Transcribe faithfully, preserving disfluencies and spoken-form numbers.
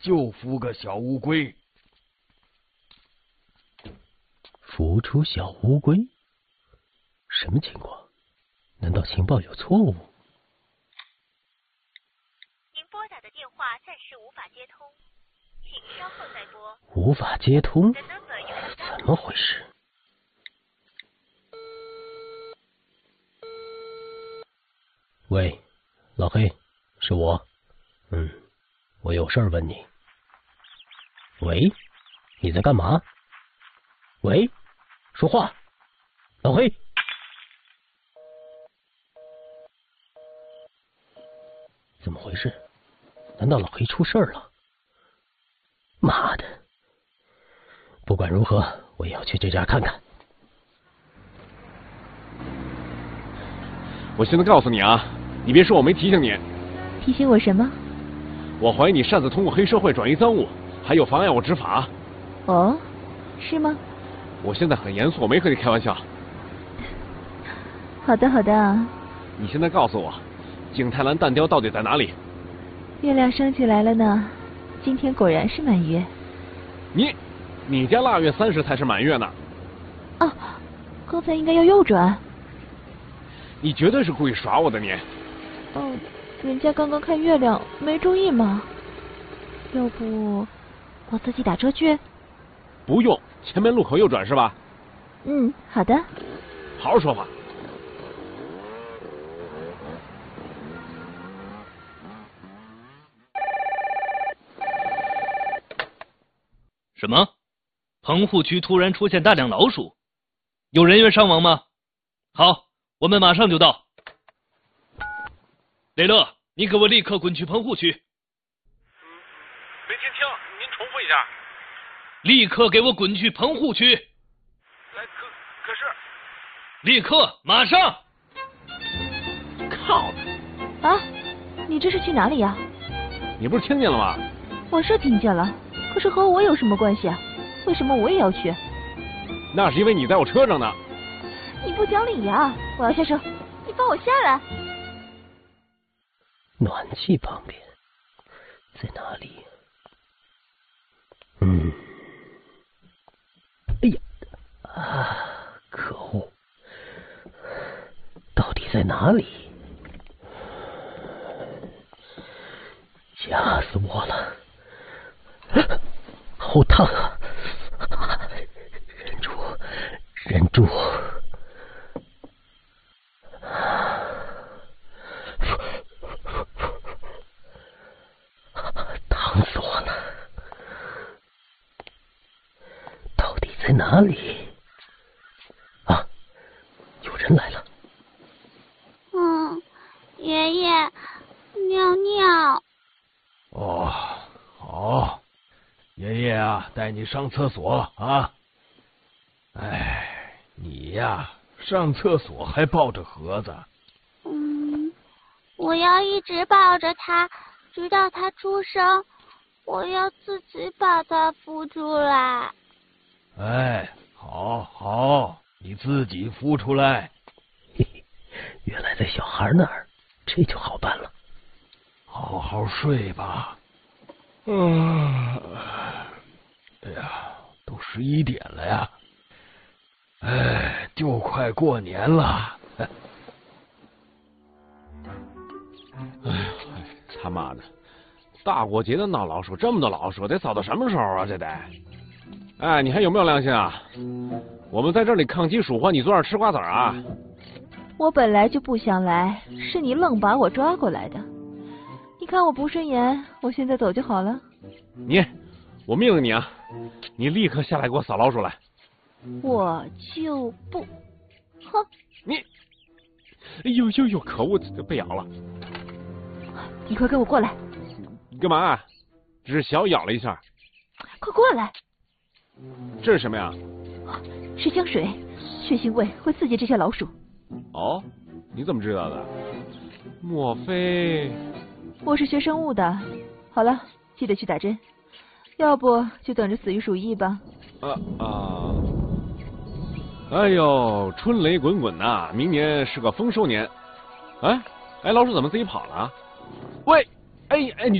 就孵个小乌龟。 孵出小乌龟？什么情况？难道情报有错误？ 您拨打的电话暂时无法接通，请稍后再拨。 无法接通？怎么回事？喂，老黑，是我。嗯，我有事儿问你。喂，你在干嘛？喂，说话，老黑。怎么回事？难道老黑出事儿了？妈的！不管如何，我也要去这家看看。 我现在告诉你啊，你别说我没提醒你。 提醒我什么？ 我怀疑你擅自通过黑社会转移赃物，还有妨碍我执法。 哦，是吗？ 我现在很严肃，我没和你开玩笑。 好的，好的。 你现在告诉我，景泰蓝弹雕到底在哪里？ 月亮升起来了呢，今天果然是满月。 你，你家腊月三十才是满月呢。 哦，刚才应该要右转。 你绝对是故意耍我的你。 哦，人家刚刚看月亮没注意嘛。要不我自己打车去？ 不用，前面路口右转是吧？ 嗯，好的。 好好说话。 什么？棚户区突然出现大量老鼠，有人员伤亡吗？好，我们马上就到。雷乐，你给我立刻滚去棚户区。 嗯，没听清，您重复一下。 立刻给我滚去棚户区。 来，可可是。 立刻，马上。 靠！ 啊，你这是去哪里呀？ 你不是听见了吗？ 我是听见了。可是和我有什么关系啊？为什么我也要去？ 那是因为你在我车上呢。 你不讲理呀！我要下车，你放我下来。 暖气旁边在哪里？嗯，哎呀，啊，可恶！到底在哪里？吓死我了！好烫啊！忍住，忍住！烫死我了！到底在哪里？啊，有人来了！ 嗯，爷爷，尿尿。 哦，好。爷爷啊，带你上厕所啊！哎，你呀，上厕所还抱着盒子。 嗯，我要一直抱着它，直到它出生。我要自己把它孵出来。 哎，好，好，你自己孵出来。 嘿嘿，原来在小孩那儿，这就好办了。 好好睡吧。嗯，哎呀，都十一点了呀！哎，就快过年了。 哎呀，他妈的，大过节的闹老鼠，这么多老鼠，得扫到什么时候啊？这得，哎，你还有没有良心啊？我们在这里抗击鼠患，你坐那儿吃瓜子啊？ 我本来就不想来，是你愣把我抓过来的。你看我不顺眼，我现在走就好了。 你，我命令你啊，你立刻下来给我扫老鼠来。 我就不，哼！ 你，哎呦呦呦，可恶，被咬了！ 你快跟我过来！ 干嘛啊？只是小咬了一下。 快过来！ 这是什么呀？ 是香水，血腥味会刺激这些老鼠。 哦，你怎么知道的？莫非？ 我是学生物的。好了，记得去打针，要不就等着死于鼠疫吧。 啊啊！哎呦，春雷滚滚呐，明年是个丰收年。哎哎，老鼠怎么自己跑了？喂，哎哎你。